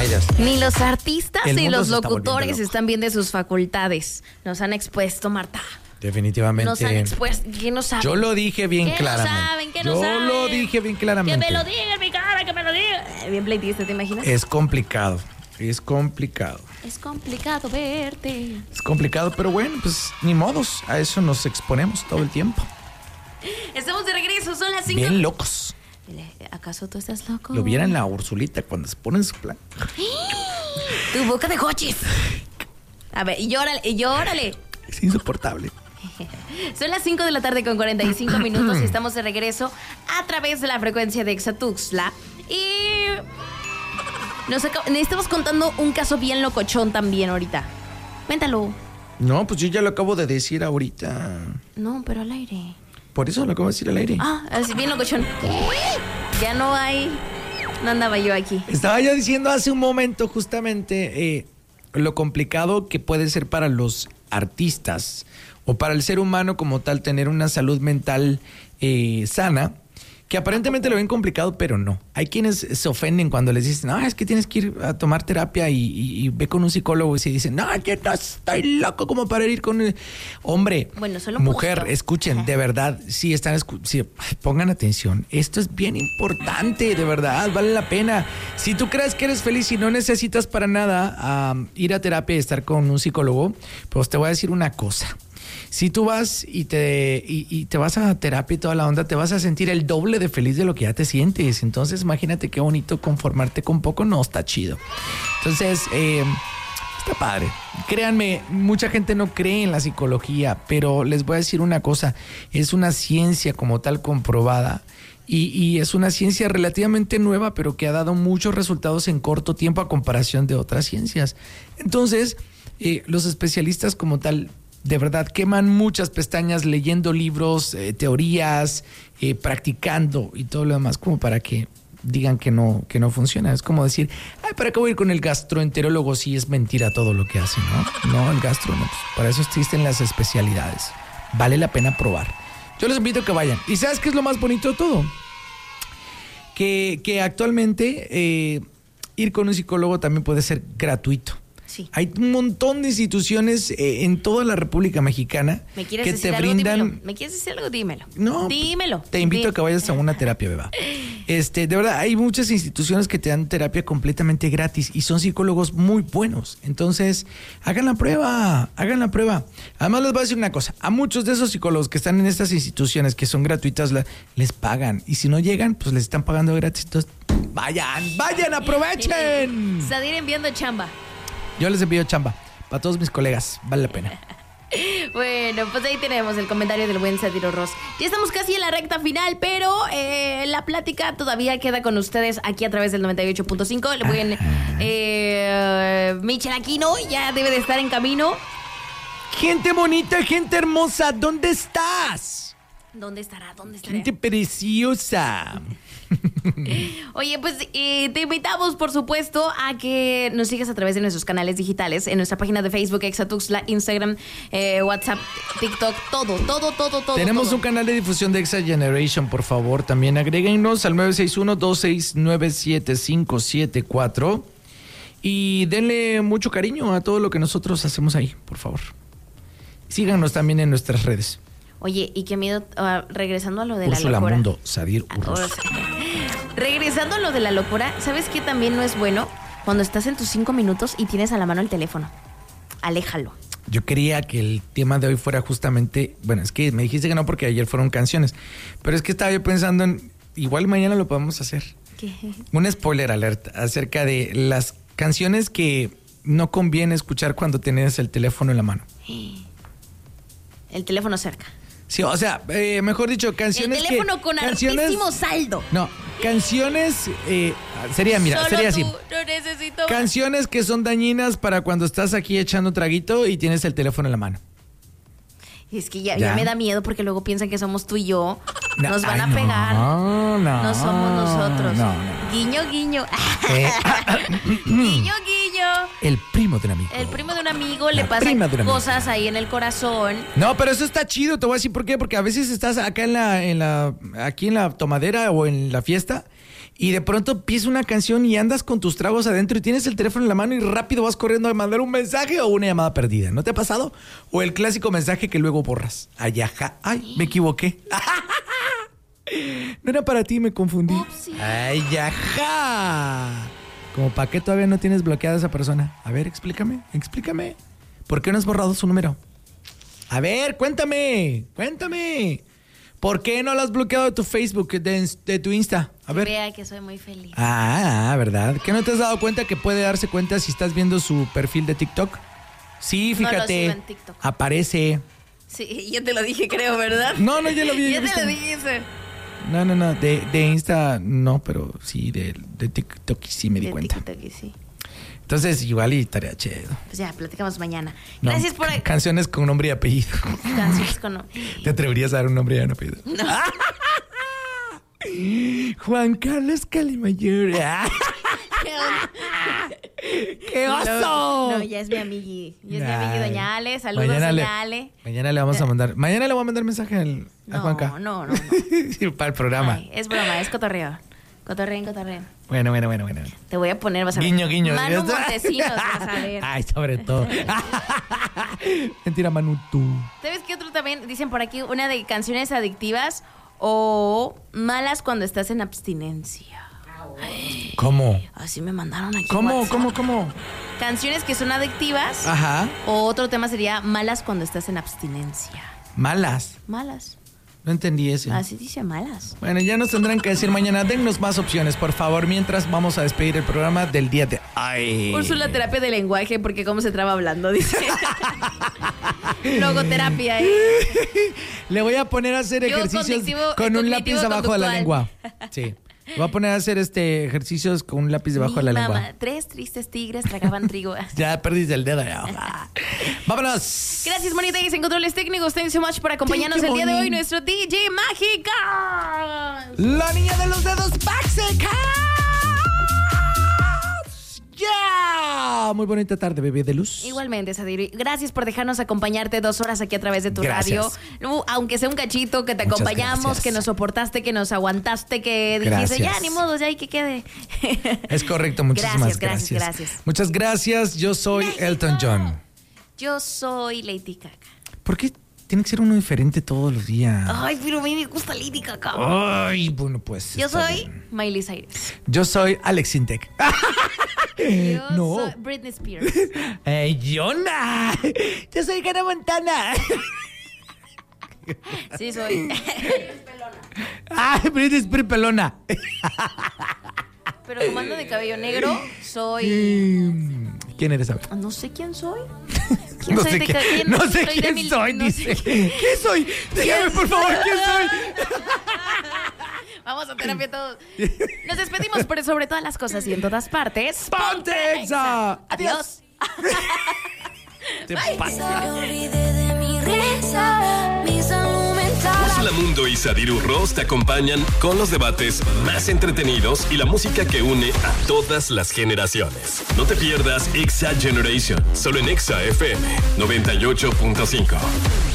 Ay, Dios. Ni los artistas El ni mundo los se está volviendo locutores loco. están bien de sus facultades. Nos han expuesto, Marta. Definitivamente. Nos han expuesto. ¿Qué no saben? Yo lo dije bien ¿Qué claramente. no saben? ¿Qué no Yo saben? lo dije bien claramente. Que me lo diga en mi cara, que me lo diga. Bien pleitista, ¿te imaginas? Es complicado. Es complicado. Es complicado verte. Es complicado, pero bueno, pues ni modos. A eso nos exponemos todo el tiempo. Estamos de regreso, son las 5. Bien locos. ¿Acaso tú estás loco? Lo vieran la Ursulita cuando se pone en su plan. Tu boca de coches. A ver, y llórale. Es insoportable. Son las 5 de la tarde con 45 minutos y estamos de regreso a través de la frecuencia de Exatuxtla. Y estamos contando un caso bien locochón también ahorita. Cuéntalo. No, pues yo ya lo acabo de decir ahorita. No, pero al aire. Por eso lo acabo de decir al aire. Así bien locochón. Ya no hay. No andaba yo aquí. Estaba yo diciendo hace un momento justamente lo complicado que puede ser para los artistas o para el ser humano como tal tener una salud mental sana, que aparentemente lo ven complicado, pero no. Hay quienes se ofenden cuando les dicen, no, es que tienes que ir a tomar terapia y ve con un psicólogo y se dicen, no, yo no estoy loco como para ir con... Hombre, bueno, solo un mujer, poquito. escuchen, de verdad, sí, pongan atención. Esto es bien importante, de verdad, vale la pena. Si tú crees que eres feliz y no necesitas para nada ir a terapia y estar con un psicólogo, pues te voy a decir una cosa. Si tú vas y te vas a terapia y toda la onda, te vas a sentir el doble de feliz de lo que ya te sientes. Entonces, imagínate qué bonito conformarte con poco. No, está chido. Entonces, está padre. Créanme, mucha gente no cree en la psicología, pero les voy a decir una cosa. Es una ciencia como tal comprobada. Y es una ciencia relativamente nueva, pero que ha dado muchos resultados en corto tiempo a comparación de otras ciencias. Entonces, los especialistas como tal, de verdad, queman muchas pestañas leyendo libros, teorías, practicando y todo lo demás, como para que digan que no funciona. Es como decir, ay, ¿para qué voy a ir con el gastroenterólogo si es mentira todo lo que hace, no? No, el gastro no. Pues para eso existen las especialidades. Vale la pena probar. Yo les invito a que vayan. ¿Y sabes qué es lo más bonito de todo? Que actualmente ir con un psicólogo también puede ser gratuito. Sí. Hay un montón de instituciones en toda la República Mexicana ¿Me quieres que decir te algo? brindan... Dímelo. ¿Me quieres decir algo? Dímelo. No, dímelo. Te invito a que vayas a una terapia, beba. De verdad, hay muchas instituciones que te dan terapia completamente gratis y son psicólogos muy buenos. Entonces, hagan la prueba. Además, les voy a decir una cosa. A muchos de esos psicólogos que están en estas instituciones que son gratuitas, les pagan. Y si no llegan, pues les están pagando gratis. Entonces, vayan, aprovechen. Sadir enviando chamba. Yo les envío chamba para todos mis colegas. Vale la pena. Bueno, pues ahí tenemos el comentario del buen Sadiro Ross. Ya estamos casi en la recta final, pero la plática todavía queda con ustedes aquí a través del 98.5. El buen Michel Aquino ya debe de estar en camino. Gente bonita, gente hermosa, ¿dónde estás? ¿Dónde estará? Gente preciosa. Oye, pues te invitamos, por supuesto, a que nos sigas a través de nuestros canales digitales, en nuestra página de Facebook, Exatuxtla, Instagram, WhatsApp, TikTok, todo. Tenemos un canal de difusión de Exa Generation, por favor, también agréguenos al 961-269-7574 y denle mucho cariño a todo lo que nosotros hacemos ahí, por favor. Síganos también en nuestras redes. Oye, y qué miedo, regresando a lo de Úrsula la locura. Mundo, Sadir Urrus. Regresando a lo de la locura, ¿sabes qué también no es bueno? Cuando estás en tus 5 minutos y tienes a la mano el teléfono. Aléjalo. Yo quería que el tema de hoy fuera justamente... Bueno, es que me dijiste que no porque ayer fueron canciones. Pero es que estaba yo pensando en... Igual mañana lo podemos hacer. ¿Qué? Un spoiler alert acerca de las canciones que no conviene escuchar cuando tienes el teléfono en la mano. El teléfono cerca. Sí, o sea, mejor dicho, canciones el teléfono con altísimo saldo. No, canciones... sería así. No necesito más. Canciones que son dañinas para cuando estás aquí echando traguito y tienes el teléfono en la mano. Es que ya me da miedo porque luego piensan que somos tú y yo. No, Nos van a pegar. No somos nosotros. No. Guiño. Guiño. El primo de un amigo. El primo de un amigo le pasan cosas ahí en el corazón. No, pero eso está chido, te voy a decir por qué. Porque a veces estás acá aquí en la tomadera o en la fiesta y de pronto empieza una canción y andas con tus tragos adentro y tienes el teléfono en la mano y rápido vas corriendo a mandar un mensaje o una llamada perdida. ¿No te ha pasado? O el clásico mensaje que luego borras. Ay, ajá. Ay, me equivoqué. No era para ti, me confundí. Upsi. Ay, ajá. Como para qué todavía no tienes bloqueada a esa persona. A ver, explícame. ¿Por qué no has borrado su número? A ver, cuéntame. ¿Por qué no lo has bloqueado de tu Facebook, de tu Insta? A ver. Vea que soy muy feliz. ¿Verdad? ¿Que no te has dado cuenta que puede darse cuenta si estás viendo su perfil de TikTok? Sí, fíjate. No lo sigo en TikTok. Aparece. Sí, ya te lo dije, creo, ¿verdad? No, ya lo vi. Ya te lo dije. No. De Insta no, pero sí, de TikTok sí me di cuenta. De TikTok sí. Entonces, igual y tarea chido. Pues ya, platicamos mañana. No, Gracias por... Canciones con nombre y apellido. Canciones con... ¿Te atreverías a dar un nombre y un apellido? No. Juan Carlos Calimayor. ¡Qué oso! No, ya es mi amigui. Ya es mi amigui Doña Ale. Saludos, Doña Ale. Mañana le vamos a mandar. Mañana le voy a mandar mensaje a Juanca. No. Sí, para el programa. Ay, es broma, es cotorreo. Cotorreen. Bueno. Te voy a poner, vas a ver. Guiño. Manu Montesinos, vas a ver. Ay, sobre todo. Mentira, Manu, tú. ¿Sabes qué otro también? Dicen por aquí, una de canciones adictivas o malas cuando estás en abstinencia. ¿Cómo? Así me mandaron aquí. ¿Cómo? Canciones que son adictivas. Ajá. O otro tema sería malas cuando estás en abstinencia. Malas. No entendí ese. Así dice malas. Bueno, ya nos tendrán que decir mañana. Dennos más opciones, por favor. Mientras vamos a despedir el programa del día de hoy. Úrsula, terapia de lenguaje, porque cómo se traba hablando, dice. Logoterapia, Le voy a poner a hacer ejercicios con un lápiz abajo de la lengua. Sí. Voy a poner a hacer ejercicios con un lápiz debajo de la lengua. 3 tristes tigres tragaban trigo. Ya perdiste el dedo. ¡Vámonos! Gracias, Monita, y en controles técnicos. Thanks so much por acompañarnos el día de hoy. Nuestro DJ Mágica. La niña de los dedos Mágica. ¡Ya! Muy bonita tarde, bebé de luz. Igualmente, Sadiri. Gracias por dejarnos acompañarte 2 horas aquí a través de tu radio. Aunque sea un cachito, que te acompañamos, que nos soportaste, que nos aguantaste, que dijiste, ya, ni modo, ya hay que quede. Es correcto, muchísimas gracias. Muchas gracias. Yo soy Elton John. Yo soy Lady Gaga. ¿Por qué tiene que ser uno diferente todos los días? Ay, pero a mí me gusta Lady Gaga. Ay, bueno, pues. Yo soy Miley Cyrus. Yo soy Alex Sintek. Yo soy Britney Spears. Jonah. Yo soy Hannah Montana. Sí, soy. Britney Spears pelona. Pero como ando de cabello negro, soy... ¿Quién eres ahora? No sé quién soy. No sé quién soy, dice. ¿Qué soy? Dígame, por favor, ¿quién soy? Vamos a terapia todos. Nos despedimos, pero sobre todas las cosas y en todas partes. ¡Ponte Exa! Adiós. Te pasa. Úrsula Mundo y Sadiru Ross te acompañan con los debates más entretenidos y la música que une a todas las generaciones. No te pierdas Exa Generation, solo en Exa FM 98.5.